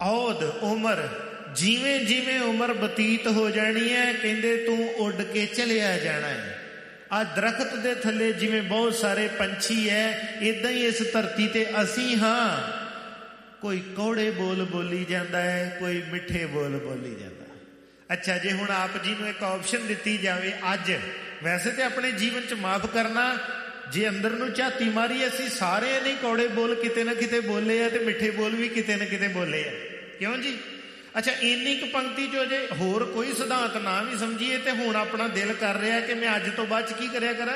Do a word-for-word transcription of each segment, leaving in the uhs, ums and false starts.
ਔਦ ਉਮਰ, ਜਿਵੇਂ ਜਿਵੇਂ ਉਮਰ ਬਤੀਤ ਹੋ ਜਾਣੀ ਹੈ ਕਹਿੰਦੇ ਤੂੰ ਉੱਡ ਕੇ ਚਲਿਆ ਜਾਣਾ ਹੈ। ਆ ਦਰਖਤ ਦੇ ਥੱਲੇ ਜਿਵੇਂ ਬਹੁਤ ਸਾਰੇ ਪੰਛੀ ਹੈ, ਇੱਦਾਂ ਹੀ ਇਸ ਧਰਤੀ ਤੇ ਅਸੀਂ ਹਾਂ। ਕੋਈ ਕੌੜੇ ਬੋਲ ਬੋਲੀ ਜਾਂਦਾ ਹੈ, ਕੋਈ ਮਿੱਠੇ ਬੋਲ ਬੋਲੀ ਜਾਂਦਾ। ਅੱਛਾ, ਜੇ ਹੁਣ ਆਪ ਜੀ ਨੂੰ ਇੱਕ ਆਪਸ਼ਨ ਦਿੱਤੀ ਜਾਵੇ ਅੱਜ, ਵੈਸੇ ਤੇ ਆਪਣੇ ਜੀਵਨ 'ਚ ਮਾਫ ਕਰਨਾ, ਜੇ ਅੰਦਰ ਨੂੰ ਝਾਤੀ ਮਾਰੀ ਅਸੀਂ ਸਾਰੇ ਨਹੀਂ ਕੌੜੇ ਬੋਲ ਕਿਤੇ ਨਾ ਕਿਤੇ ਬੋਲੇ ਆ ਤੇ ਮਿੱਠੇ ਬੋਲ ਵੀ ਕਿਤੇ ਨਾ ਕਿਤੇ ਬੋਲੇ ਆ, ਕਿਉਂ ਜੀ? ਅੱਛਾ, ਇੰਨੀ ਕੁ ਪੰਕਤੀ 'ਚੋਂ ਜੇ ਹੋਰ ਕੋਈ ਸਿਧਾਂਤ ਨਾ ਵੀ ਸਮਝੀਏ ਤੇ ਹੁਣ ਆਪਣਾ ਦਿਲ ਕਰ ਰਿਹਾ ਕਿ ਮੈਂ ਅੱਜ ਤੋਂ ਬਾਅਦ 'ਚ ਕੀ ਕਰਿਆ ਕਰਾਂ?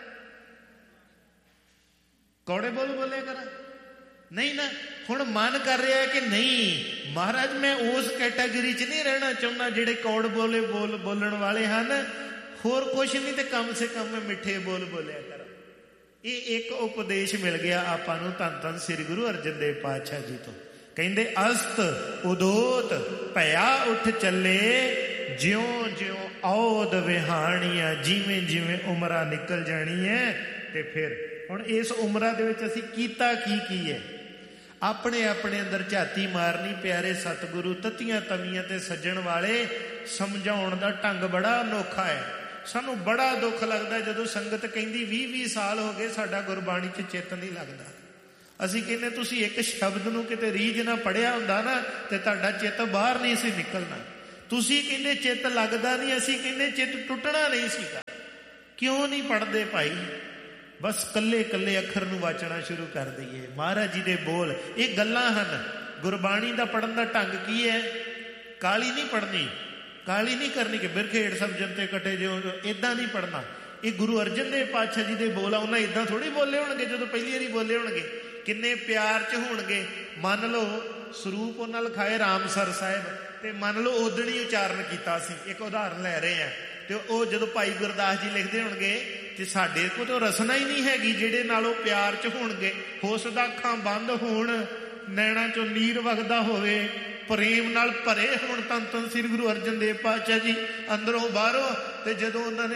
ਕੌੜੇ ਬੋਲ ਬੋਲਿਆ ਕਰਾਂ? ਨਹੀਂ ਨਾ। ਹੁਣ ਮਨ ਕਰ ਰਿਹਾ ਕਿ ਨਹੀਂ ਮਹਾਰਾਜ ਮੈਂ ਉਸ ਕੈਟਾਗਰੀ 'ਚ ਨਹੀਂ ਰਹਿਣਾ ਚਾਹੁੰਦਾ ਜਿਹੜੇ ਕੌੜ ਬੋਲੇ ਬੋਲ ਬੋਲਣ ਵਾਲੇ ਹਨ, ਹੋਰ ਕੁਛ ਨਹੀਂ ਤੇ ਕਮ ਸੇ ਕਮ ਮੈਂ ਮਿੱਠੇ ਬੋਲ ਬੋਲਿਆ ਕਰਾਂ। ਇਹ ਇੱਕ ਉਪਦੇਸ਼ ਮਿਲ ਗਿਆ ਆਪਾਂ ਨੂੰ ਧੰਨ ਧੰਨ ਸ੍ਰੀ ਗੁਰੂ ਅਰਜਨ ਦੇਵ ਪਾਤਸ਼ਾਹ ਜੀ ਤੋਂ। ਕਹਿੰਦੇ ਅਸਤ ਉਦੋਤ ਭਇਆ ਉੱਠ ਚੱਲੇ, ਜਿਉਂ ਜਿਉਂ ਔਦ ਵਿਹਾਣੀਆਂ, ਜਿਵੇਂ ਜਿਵੇਂ ਉਮਰਾਂ ਨਿਕਲ ਜਾਣੀ ਹੈ। ਤੇ ਫਿਰ ਹੁਣ ਇਸ ਉਮਰਾਂ ਦੇ ਵਿੱਚ ਅਸੀਂ ਕੀਤਾ ਕੀ ਕੀ ਹੈ? ਆਪਣੇ ਆਪਣੇ ਅੰਦਰ ਝਾਤੀ ਮਾਰਨੀ। ਪਿਆਰੇ ਸਤਿਗੁਰੂ ਤਤੀਆਂ ਤਵੀਆਂ ਤੇ ਸੱਜਣ ਵਾਲੇ, ਸਮਝਾਉਣ ਦਾ ਢੰਗ ਬੜਾ ਅਨੋਖਾ ਹੈ। ਸਾਨੂੰ ਬੜਾ ਦੁੱਖ ਲੱਗਦਾ ਜਦੋਂ ਸੰਗਤ ਕਹਿੰਦੀ ਵੀਹ ਵੀਹ ਸਾਲ ਹੋ ਗਏ ਸਾਡਾ ਗੁਰਬਾਣੀ 'ਚ ਚਿੱਤ ਨਹੀਂ ਲੱਗਦਾ। ਅਸੀਂ ਕਹਿੰਦੇ ਤੁਸੀਂ ਇੱਕ ਸ਼ਬਦ ਨੂੰ ਕਿਤੇ ਰੀਝ ਨਾ ਪੜ੍ਹਿਆ ਹੁੰਦਾ ਨਾ ਤੇ ਤੁਹਾਡਾ ਚਿੱਤ ਬਾਹਰ ਨਹੀਂ ਸੀ ਨਿਕਲਣਾ। ਤੁਸੀਂ ਕਹਿੰਦੇ ਚਿੱਤ ਲੱਗਦਾ ਨਹੀਂ, ਅਸੀਂ ਕਹਿੰਦੇ ਚਿੱਤ ਟੁੱਟਣਾ ਨਹੀਂ ਸੀਗਾ। ਕਿਉਂ ਨਹੀਂ ਪੜ੍ਹਦੇ ਭਾਈ? ਬਸ ਕੱਲੇ ਕੱਲੇ ਅੱਖਰ ਨੂੰ ਵਾਚਣਾ ਸ਼ੁਰੂ ਕਰ ਦਈਏ। ਮਹਾਰਾਜ ਜੀ ਦੇ ਬੋਲ ਇਹ ਗੱਲਾਂ ਹਨ। ਗੁਰਬਾਣੀ ਦਾ ਪੜ੍ਹਨ ਦਾ ਢੰਗ ਕੀ ਹੈ? ਕਾਲੀ ਨਹੀਂ ਪੜ੍ਹਨੀ, ਕਾਲੀ ਨਹੀਂ ਕਰਨੀ ਕਿ ਬਿਰਖੇੜ ਸਭ ਜਨਤੇ ਕਟੇ ਜਿਉਂ, ਇੱਦਾਂ ਨਹੀਂ ਪੜ੍ਹਨਾ। ਇਹ ਗੁਰੂ ਅਰਜਨ ਦੇਵ ਪਾਤਸ਼ਾਹ ਜੀ ਦੇ ਬੋਲ ਆ। ਉਹਨਾਂ ਇੱਦਾਂ ਥੋੜ੍ਹੀ ਬੋਲੇ ਹੋਣਗੇ ਜਦੋਂ ਪਹਿਲੀ ਵਾਰੀ ਬੋਲੇ ਹੋਣਗੇ, ਕਿੰਨੇ ਪਿਆਰ 'ਚ ਹੋਣਗੇ। ਮੰਨ ਲਓ ਸਰੂਪ ਉਹਨਾਂ ਲਿਖਾਏ ਰਾਮਸਰ ਸਾਹਿਬ, ਤੇ ਮੰਨ ਲਓ ਉਦਣ ਹੀ ਉਚਾਰਨ ਕੀਤਾ ਸੀ। ਇੱਕ ਉਦਾਹਰਨ ਲੈ ਰਹੇ ਹਾਂ। ਤੇ ਉਹ ਜਦੋਂ ਭਾਈ ਗੁਰਦਾਸ ਜੀ ਲਿਖਦੇ ਹੋਣਗੇ ਤੇ ਸਾਡੇ ਕੋਲ ਤਾਂ ਰਸਨਾ ਹੀ ਨਹੀਂ ਹੈਗੀ ਜਿਹੜੇ ਨਾਲ ਉਹ ਪਿਆਰ 'ਚ ਹੋਣਗੇ। ਹੋ ਸਕਦਾ ਅੱਖਾਂ ਬੰਦ ਹੋਣ, ਨੈਣਾਂ 'ਚੋਂ ਨੀਰ ਵਗਦਾ ਹੋਵੇ, ਪ੍ਰੇਮ ਨਾਲ ਭਰੇ ਹੋਣ ਧੰਨ ਧੰਨ ਸ੍ਰੀ ਗੁਰੂ ਅਰਜਨ ਦੇਵ ਪਾਤਸ਼ਾਹ ਜੀ ਅੰਦਰੋਂ ਬਾਹਰੋਂ। ਤੇ ਜਦੋਂ ਉਹਨਾਂ ਨੇ